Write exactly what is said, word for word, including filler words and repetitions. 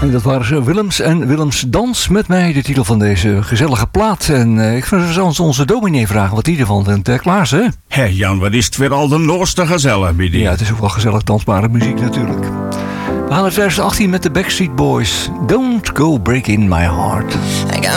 En dat waren ze, Willems en Willems Dans met mij, de titel van deze gezellige plaat. En uh, ik vind ons onze dominee vragen wat hij ervan vindt. Uh, Klaas, hè? Hé Jan, wat is het weer al de nooste gezellig bij die? Ja, het is ook wel gezellig dansbare muziek natuurlijk. We gaan naar twintig achttien met de Backstreet Boys. Don't go breaking my heart.